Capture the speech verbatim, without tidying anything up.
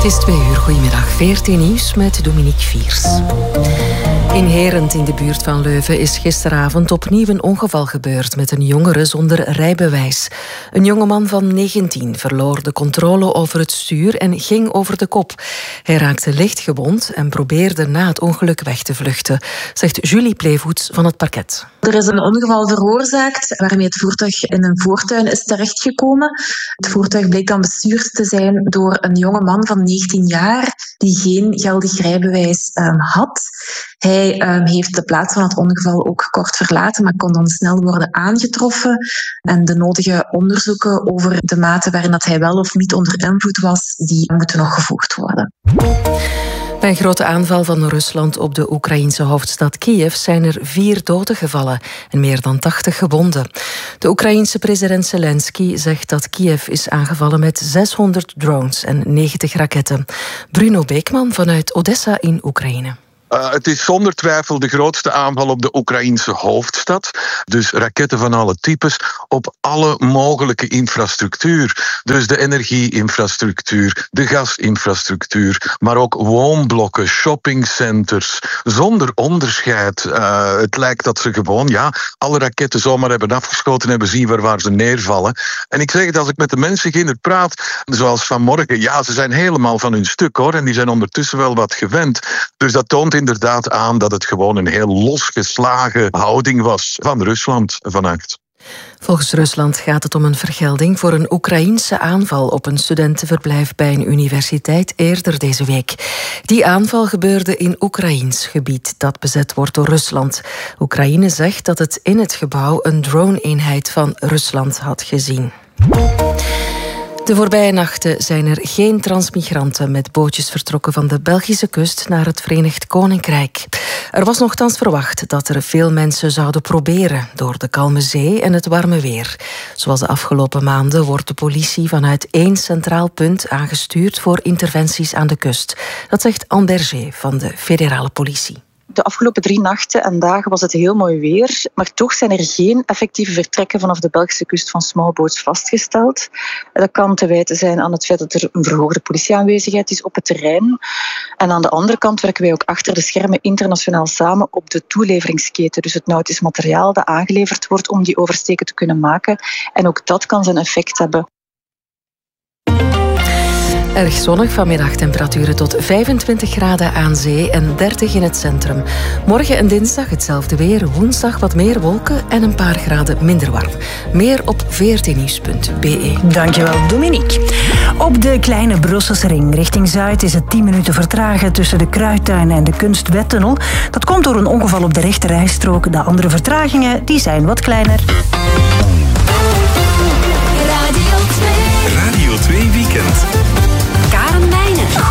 Het is twee uur. Goedemiddag. V R T Nieuws met Dominique Viers. In Herent in de buurt van Leuven is gisteravond opnieuw een ongeval gebeurd met een jongere zonder rijbewijs. Een jongeman van negentien verloor de controle over het stuur en ging over de kop. Hij raakte licht gewond en probeerde na het ongeluk weg te vluchten, zegt Julie Pleevoets van het parket. Er is een ongeval veroorzaakt waarmee het voertuig in een voortuin is terechtgekomen. Het voertuig bleek dan bestuurd te zijn door een jonge man van negentien jaar die geen geldig rijbewijs um, had. Hij um, heeft de plaats van het ongeval ook kort verlaten, maar kon dan snel worden aangetroffen. En de nodige onderzoeken over de mate waarin dat hij wel of niet onder invloed was, die moeten nog gevoerd worden. Bij een grote aanval van Rusland op de Oekraïense hoofdstad Kiev zijn er vier doden gevallen en meer dan tachtig gewonden. De Oekraïense president Zelensky zegt dat Kiev is aangevallen met zeshonderd drones en negentig raketten. Bruno Beekman vanuit Odessa in Oekraïne. Uh, het is zonder twijfel de grootste aanval op de Oekraïense hoofdstad. Dus raketten van alle types op alle mogelijke infrastructuur. Dus de energie-infrastructuur, de gasinfrastructuur, maar ook woonblokken, shoppingcenters, zonder onderscheid. Uh, het lijkt dat ze gewoon ja, alle raketten zomaar hebben afgeschoten en hebben zien waar, waar ze neervallen. En ik zeg het, als ik met de mensen ginder praat, zoals vanmorgen, ja, ze zijn helemaal van hun stuk hoor, en die zijn ondertussen wel wat gewend. Dus dat toont inderdaad aan dat het gewoon een heel losgeslagen houding was van Rusland vannacht. Volgens Rusland gaat het om een vergelding voor een Oekraïense aanval op een studentenverblijf bij een universiteit eerder deze week. Die aanval gebeurde in Oekraïens gebied dat bezet wordt door Rusland. Oekraïne zegt dat het in het gebouw een drone-eenheid van Rusland had gezien. De voorbije nachten zijn er geen transmigranten met bootjes vertrokken van de Belgische kust naar het Verenigd Koninkrijk. Er was nochtans verwacht dat er veel mensen zouden proberen door de kalme zee en het warme weer. Zoals de afgelopen maanden wordt de politie vanuit één centraal punt aangestuurd voor interventies aan de kust. Dat zegt Anne Berger van de federale politie. De afgelopen drie nachten en dagen was het heel mooi weer, maar toch zijn er geen effectieve vertrekken vanaf de Belgische kust van smallboats vastgesteld. Dat kan te wijten zijn aan het feit dat er een verhoogde politieaanwezigheid is op het terrein. En aan de andere kant werken wij ook achter de schermen internationaal samen op de toeleveringsketen. Dus het nautisch materiaal dat aangeleverd wordt om die oversteken te kunnen maken. En ook dat kan zijn effect hebben. Erg zonnig vanmiddag, temperaturen tot vijfentwintig graden aan zee en dertig in het centrum. Morgen en dinsdag hetzelfde weer, woensdag wat meer wolken en een paar graden minder warm. Meer op v r t nieuws punt b e. Dankjewel, Dominique. Op de kleine Brusselse ring richting Zuid is het tien minuten vertragen tussen de Kruidtuin en de Kunstwettunnel. Dat komt door een ongeval op de rechterrijstrook. De andere vertragingen die zijn wat kleiner.